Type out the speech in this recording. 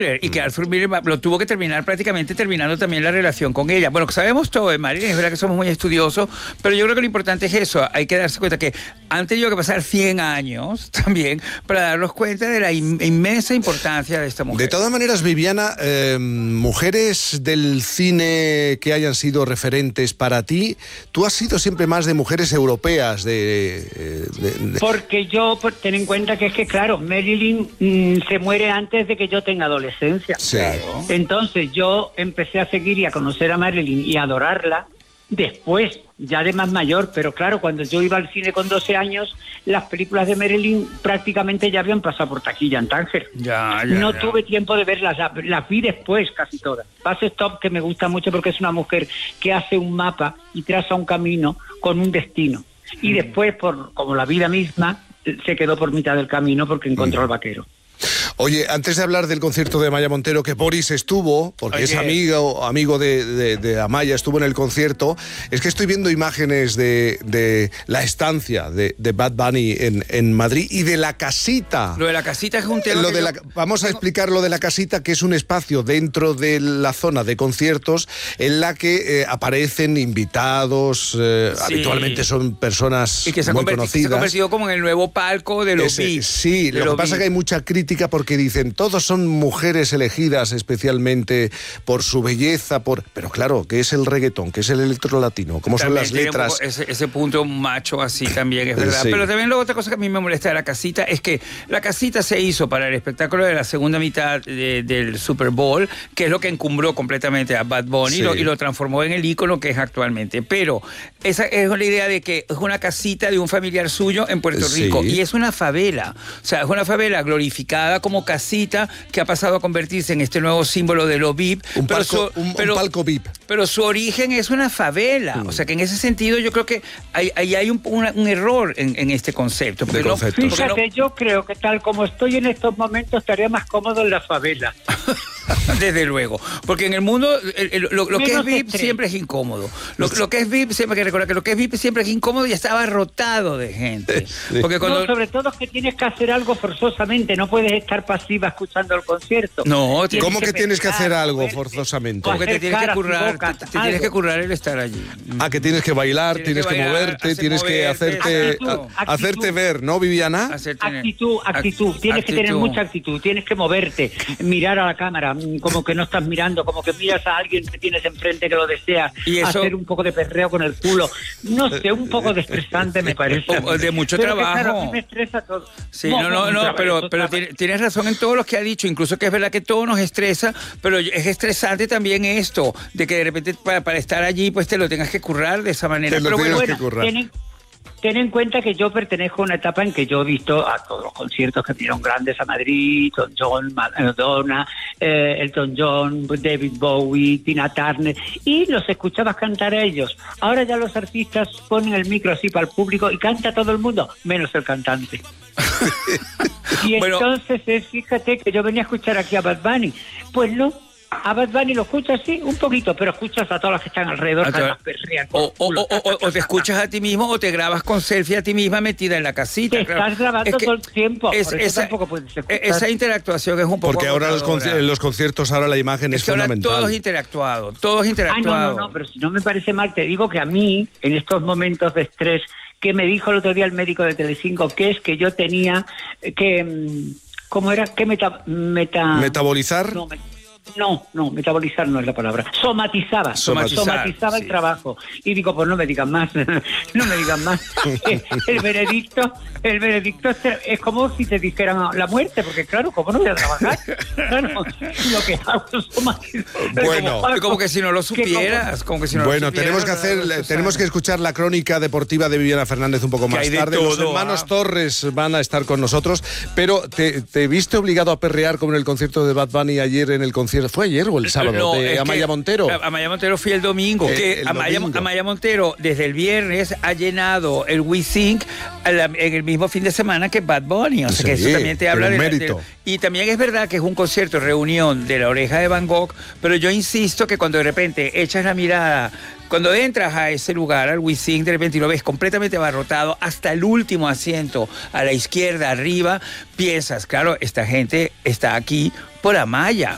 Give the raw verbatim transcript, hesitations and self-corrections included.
Y que Arthur Miller lo tuvo que terminar prácticamente terminando también la relación con ella. Bueno, sabemos todo de Marilyn, es verdad que somos muy estudiosos, pero yo creo que lo importante es eso. Hay que darse cuenta que han tenido que pasar cien años también para darnos cuenta de la in- inmensa importancia de esta mujer. De todas maneras, Viviana, eh, mujeres del cine que hayan sido referentes para ti, tú has sido siempre más de mujeres europeas, de... de, de... Porque yo, por, ten en cuenta que es que, claro, Marilyn mmm, se muere antes de que yo tenga adolescencia. Sí. Entonces yo empecé a seguir y a conocer a Marilyn y a adorarla después, ya de más mayor, pero claro, cuando yo iba al cine con doce años, las películas de Marilyn prácticamente ya habían pasado por taquilla en Tánger. Ya, ya, no ya. tuve tiempo de verlas, las, las vi después casi todas. Bus Stop, que me gusta mucho porque es una mujer que hace un mapa y traza un camino con un destino. Y después, por como la vida misma, se quedó por mitad del camino porque encontró Mm. al vaquero. Oye, antes de hablar del concierto de Amaya Montero, que Boris estuvo, porque Oye. es amigo, amigo de, de, de Amaya, estuvo en el concierto, es que estoy viendo imágenes de, de la estancia de, de Bad Bunny en, en Madrid y de la casita. Lo de la casita es un tema Lo que de yo- la, vamos a explicar lo de la casita, que es un espacio dentro de la zona de conciertos en la que eh, aparecen invitados, eh, Sí. habitualmente son personas y que se ha, muy convertido, se ha conocidas. convertido como en el nuevo palco de los Ese- V I P. sí, de lo los que pasa es V I P. que hay mucha crítica porque dicen, todos son mujeres elegidas especialmente por su belleza, por pero claro, ¿qué es el reggaetón? ¿Qué es el electro latino? ¿Cómo son También las tiene un letras? poco ese, ese punto macho así también, es verdad. Sí. Pero también la otra cosa que a mí me molesta de la casita es que la casita se hizo para el espectáculo de la segunda mitad de- del Super Bowl, que es lo que encumbró completamente a Bad Bunny, Sí. y, lo, y lo transformó en el ícono que es actualmente. Pero esa es la idea de que es una casita de un familiar suyo en Puerto Sí. Rico, y es una favela. O sea, es una favela glorificada como casita que ha pasado a convertirse en este nuevo símbolo de lo V I P. Un pero palco, su- un, un pero- palco V I P. pero su origen es una favela. O sea que en ese sentido yo creo que ahí hay, hay, un, una- un error en, en este concepto. Porque De no- concepto. porque Fíjate, no- yo creo que tal como estoy en estos momentos estaría más cómodo en la favela. desde luego. Porque en el mundo el- el- lo, lo que es Menos V I P estrés. siempre es incómodo. Lo, lo que es V I P, siempre hay que recordar que lo que es V I P siempre es incómodo y está abarrotado de gente. Porque cuando... No, sobre todo es que tienes que hacer algo forzosamente, no puedes estar pasiva escuchando el concierto. No, Tienes ¿Cómo que tienes que pensar, hacer algo moverte, forzosamente? o Porque te hacer tienes que caras y currar, bocas, te, te tienes algo. que currar el estar allí. Ah, que tienes que bailar, Tienes tienes, que que, bailar, moverte, hacer tienes que moverte, hacerte, actitud, a- actitud. hacerte ver, ¿no, Viviana? Hacer tener- Actitud, actitud, tienes que tener actitud. mucha actitud, tienes que moverte, mirar a la cámara, mm, como que no estás mirando, como que miras a alguien que tienes enfrente que lo deseas, Y eso- hacer un poco de perreo con el culo, no sé, un poco de estresante me parece. O- o de mucho Pero que, claro, trabajo. a mí me estresa todo. Sí, no, no, no, pero, pero tiene tiene- tienes razón en todo lo que ha dicho, incluso que es verdad que todo nos estresa, pero es estresante también esto, de que de repente para, para estar allí pues te lo tengas que currar de esa manera. Te lo Pero tienes bueno, que currar. Ten, ten en cuenta que yo pertenezco a una etapa en que yo he visto a todos los conciertos que vinieron grandes a Madrid, Elton John, Madonna, eh, Elton John, David Bowie, Tina Turner, y los escuchabas cantar a ellos. Ahora ya los artistas ponen el micro así para el público y canta todo el mundo, menos el cantante. Y Bueno. entonces, eh, fíjate que yo venía a escuchar aquí a Bad Bunny. Pues no, a Bad Bunny lo escuchas sí, un poquito, pero escuchas a todas las que están alrededor, A que todas- las perrean con O, el o, culo. o, o- o te escuchas a ti mismo o te grabas con selfie a ti misma metida en la casita. Te claro. estás grabando todo el tiempo, es- por eso esa, tampoco puedes escuchar. esa interactuación es un poco Porque ahora los, agotadora. conci- los conciertos, ahora la imagen es, Es que ahora fundamental. todo es interactuado, todo es Ah, no, interactuado. no, no, pero si no me parece mal, te digo que a mí, en estos momentos de estrés, que me dijo el otro día el médico de Telecinco, que es que yo tenía que... mm, ¿Cómo era? ¿Qué meta...? meta... ¿Metabolizar? No, me- no, no, metabolizar no es la palabra. Somatizaba. Somatizar, Somatizaba sí. el trabajo. Y digo, pues no me digan más, no me digan más. El veredicto, el veredicto es, es como si te dijeran la muerte, porque claro, ¿cómo no voy a trabajar? Claro, lo que hago es somatizar. Bueno. Es como que si no lo que como- supieras, como que si no Bueno, lo supieras, tenemos que hacer, Susana. tenemos que escuchar la crónica deportiva de Viviana Fernández un poco Que más hay de tarde. Los todo, hermanos ¿ah? Torres van a estar con nosotros, pero te, te viste obligado a perrear como en el concierto de Bad Bunny ayer en el concierto. ¿Fue ayer o el sábado? No, de es Amaya que Montero. a- Amaya Montero fue el domingo. Eh, que el Amaya, domingo. Amaya Montero desde el viernes ha llenado el WeSync a la- en el mismo fin de semana que Bad Bunny. O sea que Sí, eso también te habla tiene de, un la- mérito. de- Y también es verdad que es un concierto, reunión de La Oreja de Van Gogh, pero yo insisto que cuando de repente echas la mirada, cuando entras a ese lugar, al WeSync, de repente y lo ves completamente abarrotado, hasta el último asiento, a la izquierda, arriba, piensas, claro, esta gente está aquí por Amaya.